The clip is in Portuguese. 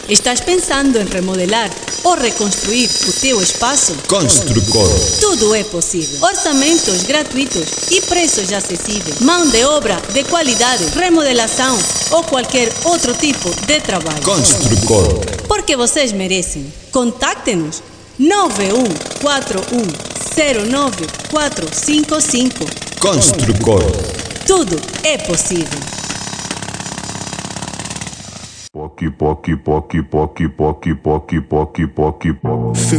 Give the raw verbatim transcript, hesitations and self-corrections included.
Estás pensando em remodelar ou reconstruir o teu espaço? Construcor. Tudo é possível. Orçamentos gratuitos e preços acessíveis. Mão de obra de qualidade, remodelação ou qualquer outro tipo de trabalho. Construcor. Porque vocês merecem. Contacte-nos nove um quatro um zero nove quatro cinco cinco. Construcor. Tudo é possível. Poc, poc, poc, poc, poc, poc, poc, poc, poc.